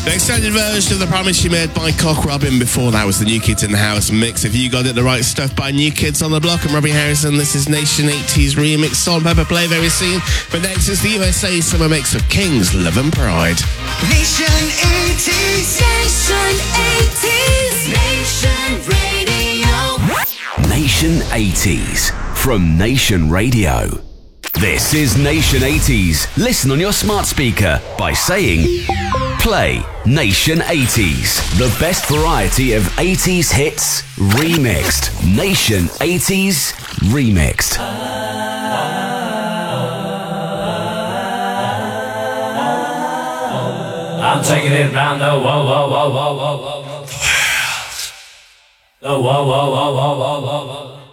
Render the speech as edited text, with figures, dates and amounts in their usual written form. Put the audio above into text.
The extended version of The Promise You Made by Cock Robin. Before that was the New Kids in the House mix. Have you got it, The Right Stuff by New Kids on the Block? I'm Robbie Harrison. This is Nation 80s remix. Salt and Pepper play very soon. But next is the USA summer mix of Kings, Love and Pride. Nation 80s. Nation 80s. Nation Radio. Nation 80s from Nation Radio. This is Nation 80s. Listen on your smart speaker by saying, play Nation 80s. The best variety of 80s hits remixed. Nation 80s remixed. I'm taking it round the whoa, whoa, whoa, whoa, whoa, whoa, whoa. The whoa, whoa, whoa, whoa, whoa, whoa, whoa.